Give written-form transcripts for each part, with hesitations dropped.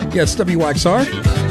Yeah, it's WXR.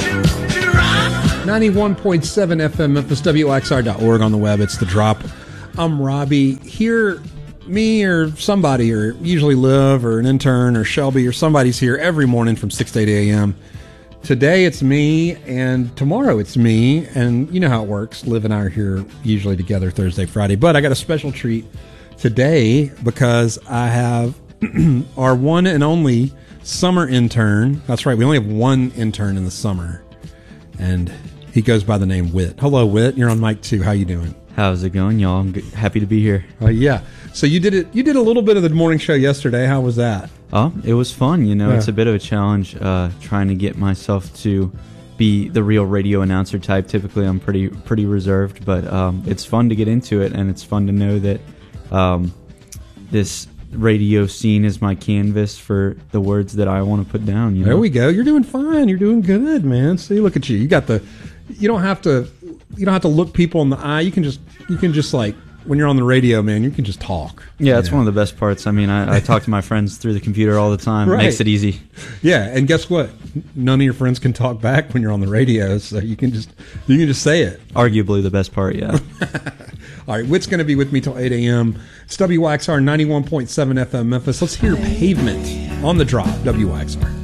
91.7 FM Memphis, WXR.org on the web. It's The Drop. I'm Robbie. Here, me or somebody, or usually Liv or an intern or Shelby or somebody's here every morning from 6 to 8 a.m. Today it's me, and tomorrow it's me, and you know how it works. Liv and I are here usually together Thursday, Friday. But I got a special treat today because I have our one and only summer intern. That's right, we only have one intern in the summer, and he goes by the name Whit. Hello, Whit. You're on mic 2. How you doing? How's it going, y'all? I'm happy to be here. Yeah. So you did it. You did a little bit of the morning show yesterday. How was that? Oh, it was fun. You know, It's a bit of a challenge trying to get myself to be the real radio announcer type. Typically, I'm pretty reserved, but it's fun to get into it, and it's fun to know that this radio scene is my canvas for the words that I want to put down. You know? There we go. You're doing fine. You're doing good, man. See, look at you. You got the. You don't have to look people in the eye. You can just like when you're on the radio, man. You can just talk. Yeah, that's one of the best parts. I mean, I talk to my friends through the computer all the time. Right. It makes it ezy. Yeah, and guess what? None of your friends can talk back when you're on the radio, so you can just say it. Arguably the best part, yeah. All right, Whit's going to be with me till 8 a.m. It's WXR 91.7 FM Memphis. Let's hear Pavement on The Drop, WXR.